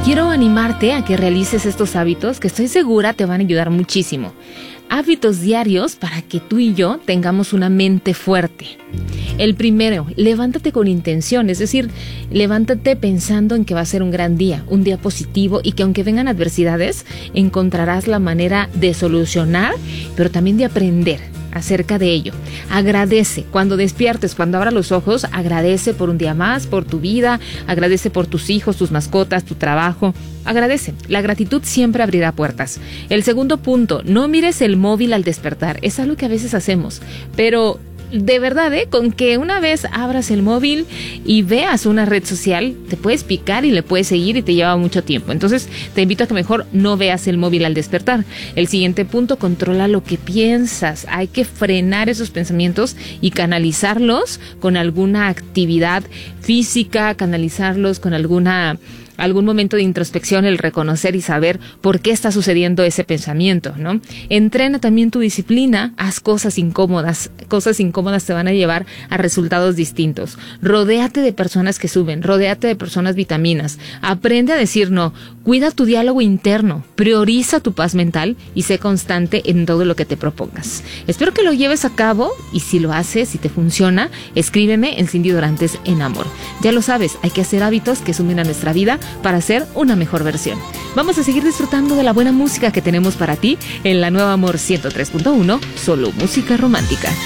quiero animarte a que realices estos hábitos que estoy segura te van a ayudar muchísimo. Hábitos diarios para que tú y yo tengamos una mente fuerte. El primero, levántate con intención, es decir, levántate pensando en que va a ser un gran día, un día positivo y que aunque vengan adversidades, encontrarás la manera de solucionar, pero también de aprender acerca de ello. Agradece, cuando despiertes, cuando abras los ojos, agradece por un día más, por tu vida, agradece por tus hijos, tus mascotas, tu trabajo. Agradece, la gratitud siempre abrirá puertas. El segundo punto, no mires el móvil al despertar, es algo que a veces hacemos, pero de verdad, con que una vez abras el móvil y veas una red social, te puedes picar y le puedes seguir y te lleva mucho tiempo. Entonces, te invito a que mejor no veas el móvil al despertar. El siguiente punto, controla lo que piensas. Hay que frenar esos pensamientos y canalizarlos con alguna actividad física, canalizarlos con algún momento de introspección, el reconocer y saber por qué está sucediendo ese pensamiento, ¿no? Entrena también tu disciplina, haz cosas incómodas te van a llevar a resultados distintos. Rodéate de personas que suben, rodéate de personas vitaminas, aprende a decir no, cuida tu diálogo interno, prioriza tu paz mental y sé constante en todo lo que te propongas. Espero que lo lleves a cabo y si lo haces, si te funciona, escríbeme en Cindy Dorantes en Amor. Ya lo sabes, hay que hacer hábitos que sumen a nuestra vida para ser una mejor versión. Vamos a seguir disfrutando de la buena música que tenemos para ti en la nueva Amor 103.1, solo música romántica.